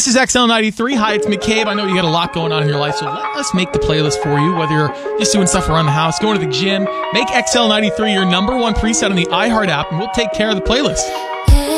This is XL93. Hi, it's McCabe. I know you got a lot going on in your life, so let us make the playlist for you. Whether you're just doing stuff around the house, going to the gym, make XL93 your number one preset on the iHeart app, and we'll take care of the playlist.